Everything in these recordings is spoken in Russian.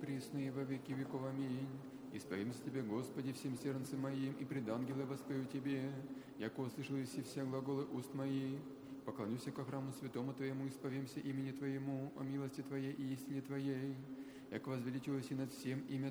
присно и во веки веков. Аминь. Исповемся Тебе, Господи, всем сердцем моим, и пред ангелы воспою Тебе, яко услышал иси все глаголы уст моих. Поклонюся ко храму святому Твоему, исповемся имени Твоему, о милости Твоей и истине Твоей. Яко возвеличилось и над всем имя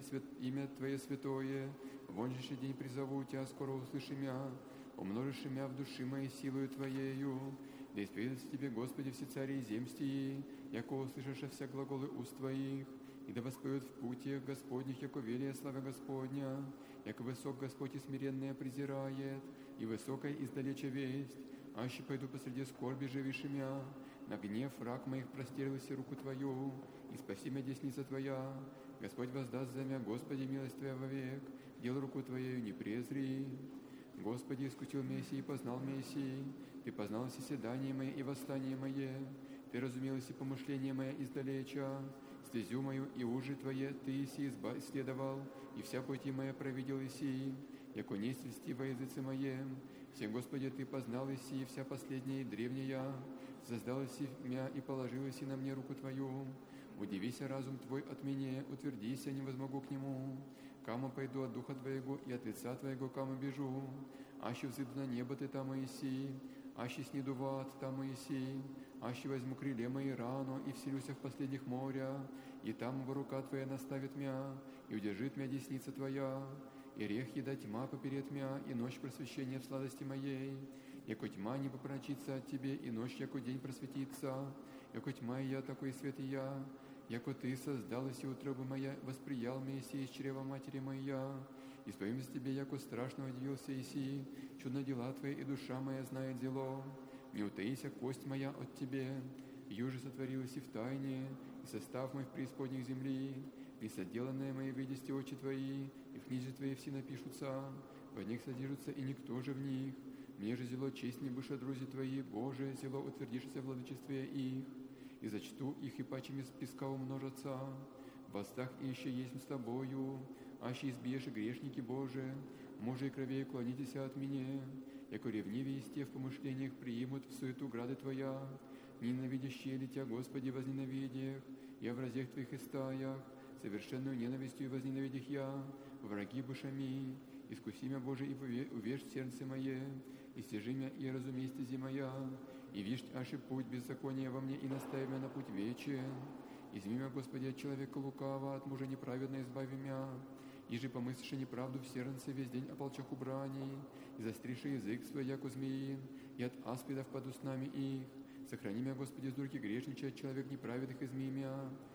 Твое святое, вонжишь день призову Тебя, скоро услыши мя, умножишь мя в души моей силою Твоею. Да исповедуются Тебе, Господи, все цари и земстии, яко услышишь вся глаголы уст Твоих, и да воспоют в путях Господних, яко велия слава Господня, яко высок Господь и смиренное презирает, и высокая издалеча весть. Аще пойду посреди скорби живишь мя, на гнев враг моих простерлась руку Твою, и спаси мя десница Твоя. Господь воздаст за мя, Господи, милость Твоя вовек, дел руку Твоею не презри. Господи, искусил Мессии и познал Мессии, Ты познал соседание мое и восстание мое, Ты разумел и помышление мое издалеча, стезю мою и ужи Твое Ты иси исследовал, и вся пути моя провидел иси, яко несть льсти во языце моем. Всем, Господи, Ты познал иси, вся последняя и древняя, создал иси мя и положил иси на мне руку Твою. Удивися разум Твой от меня, утвердися, не возмогу к нему. Кому пойду от Духа Твоего и от лица Твоего, кому бежу? Аще взыду на небо Ты там иси, аще снеду в ад там иси, аще возьму крыле мои рану и вселюся в последних моря, и там во рука Твоя наставит мя, и удержит мя десница Твоя, и рех еда тьма поперед мя, и ночь просвещения в сладости моей, яко тьма не попрочится от Тебе, и ночь, яко день просветится, яко тьма и я, такой свет и я, яко Ты создалась и утроба моя, восприял Мессия из чрева матери моя. Исповемся Тебе, яко страшно удивился иси, чудно дела Твои, и душа моя знает зело. Не утаися кость моя от Тебе, юже сотворилась и в тайне, и состав мой в преисподних земли, и соделанное мои видести очи Твои, и в книже Твоей все напишутся, в них содержатся, и никто же в них. Мне же зело честь не выше друзей Твои, Боже, зело утвердишься в владычестве их, и зачту их, и пачами с песка умножатся. В востах и еще есть с Тобою, аще избьешь и грешники, Боже, мужи и кровей уклонитесь от меня, яко ревнивее исте в помышлениях приимут в суету грады Твоя, ненавидящие ли Тя, Господи, возненавидях, я в разях Твоих и стаях, совершенную ненавистью возненавидях я, враги бушами, искуси мя, Боже, и увежь в сердце мое, и стяжи мя, и разумей стези моя, и вишь, аше путь беззакония во мне, и наставь мя на путь вечен. Изми мя, Господи, от человека лукава, от мужа неправедно избави мя, и же помыслишь неправду в сердце весь день о полчах убраний, и застриши язык свой, яко змеин, и от аспидов под устами их. Сохрани мя, Господи, с руки грешничать, человек неправедных изми мя,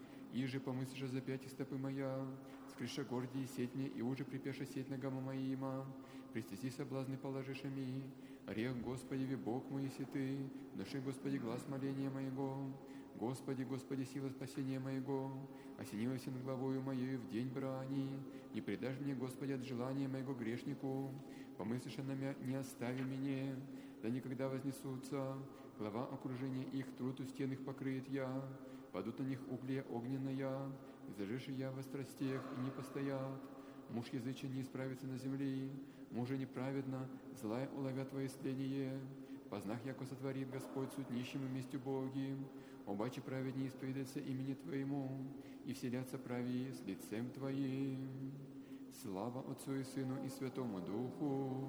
и же помыслишь запять и стопы моя, скриша гордии сеть мне, и уже припеша сеть ногам моима, пристеси соблазны положишами, рех, Господи, ви Бог мой, еси Ты, души, Господи, глаз моления моего. Господи, Господи, сила спасения моего, осенилась над главою моею в день брани, не предашь мне, Господи, от желания моего грешнику, помыслишь на мя, не остави меня, да никогда вознесутся, глава окружения их, труд у стен их покрыет я, падут на них угли огненная, и зажишь я во страстях, и не постоят. Муж язычен не исправится на земле, мужа неправедно, злая уловят Твое сление, познах, яко сотворит Господь суд нищим и местью Богим, обаче праведнее исповедаться имени Твоему, и вселятся правее с лицем Твоим. Слава Отцу и Сыну и Святому Духу.